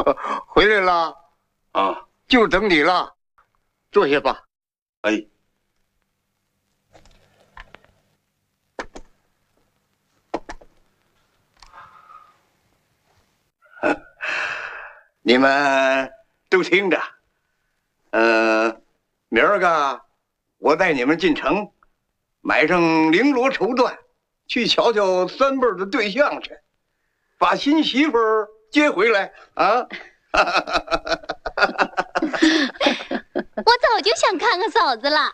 回来了。 啊， 就等你了，坐下吧。 哎。你们都听着，明儿个我带你们进城，买上绫罗绸缎，去瞧瞧三辈儿的对象去，把新媳妇儿接回来啊！ 我早就想看看嫂子了。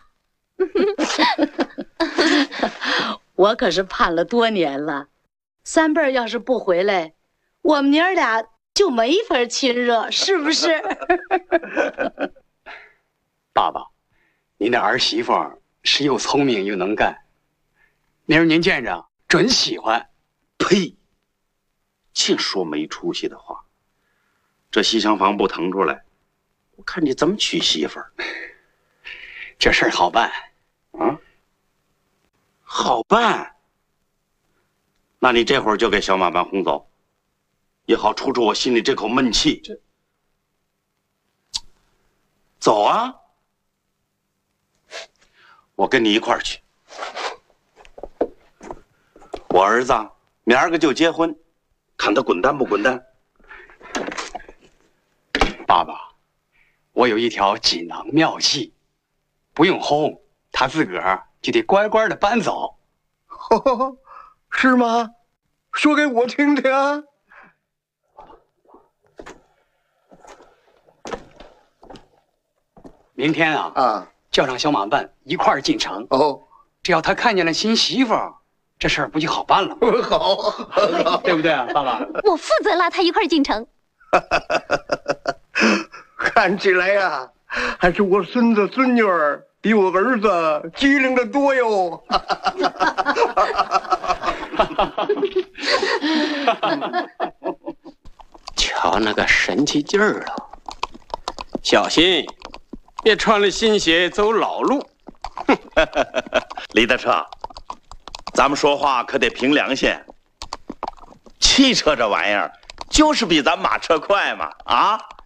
我可是盼了多年了，三辈儿要是不回来，我们娘儿俩就没法亲热，是不是？ 爸爸，您的儿媳妇是又聪明又能干，明儿您见着准喜欢。 呸！净说没出息的话。这西厢房不腾出来，我看你怎么娶媳妇儿。 这事儿好办啊，好办。那你这会儿就给小马班轰走，也好出出我心里这口闷气。走啊！我跟你一块儿去。我儿子明儿个就结婚，看他滚蛋不滚蛋。 爸爸，我有一条锦囊妙计，不用轰，他自个儿就得乖乖的搬走。 是吗？说给我听听啊！ 明天啊，叫上小马伴一块儿进城。 哦， 只要他看见了新媳妇儿，这事儿不就好办了吗？ 好， 对不对啊，爸爸？ 我负责拉他一块儿进城。 看起来呀，还是我孙子孙女儿比我儿子机灵的多哟。 瞧那个神气劲儿啊！小心，别穿了新鞋走老路。 李大车，咱们说话可得凭良心。汽车这玩意儿，就是比咱马车快嘛，啊！